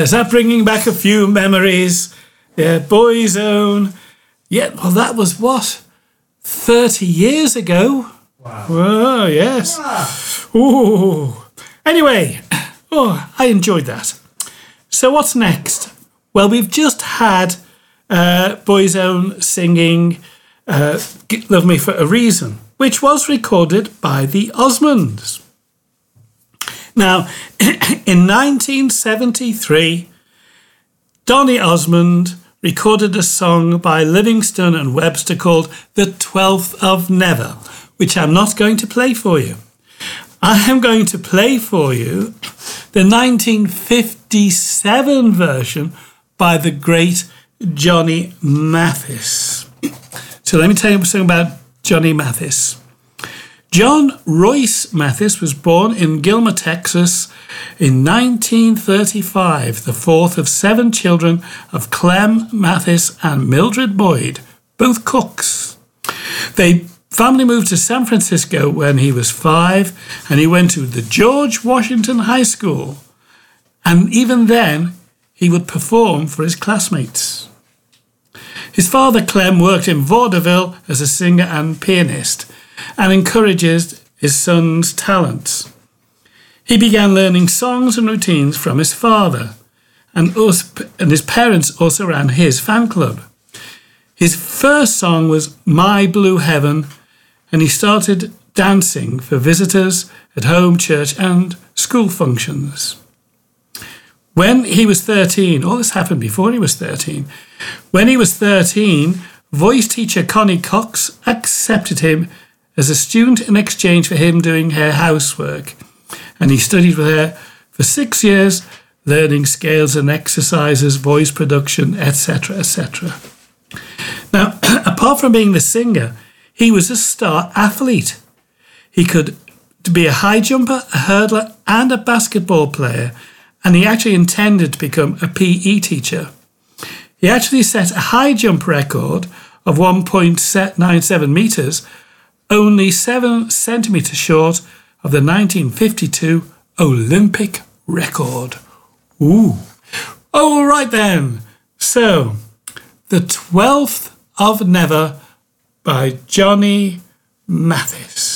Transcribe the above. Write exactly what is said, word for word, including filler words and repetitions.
is that bringing back a few memories? Yeah, Boyzone. Yeah, well, that was what? thirty years ago? Wow. Oh, yes. Wow. Ooh. Anyway, oh, I enjoyed that. So what's next? Well, we've just had uh, Boyzone singing uh, Love Me For A Reason, which was recorded by the Osmonds. Now, in nineteen seventy-three, Donny Osmond recorded a song by Livingston and Webster called The Twelfth of Never, which I'm not going to play for you. I am going to play for you the nineteen fifty-seven version by the great Johnny Mathis. So let me tell you something about Johnny Mathis. John Royce Mathis was born in Gilmer, Texas in nineteen thirty-five, the fourth of seven children of Clem Mathis and Mildred Boyd, both cooks. They family moved to San Francisco when he was five, and he went to the George Washington High School. And even then, he would perform for his classmates. His father, Clem, worked in vaudeville as a singer and pianist, and encourages his son's talents. He began learning songs and routines from his father, and, also, and his parents also ran his fan club. His first song was My Blue Heaven, and he started dancing for visitors at home, church, and school functions. When he was thirteen, all this happened before he was thirteen, when he was thirteen, voice teacher Connie Cox accepted him as a student in exchange for him doing her housework. And he studied with her for six years, learning scales and exercises, voice production, et cetera, et cetera. Now, apart from being the singer, he was a star athlete. He could be a high jumper, a hurdler, and a basketball player, and he actually intended to become a P E teacher. He actually set a high jump record of one point nine seven metres, only seven centimetres short of the nineteen fifty-two Olympic record. Ooh. All right then. So, The Twelfth of Never by Johnny Mathis.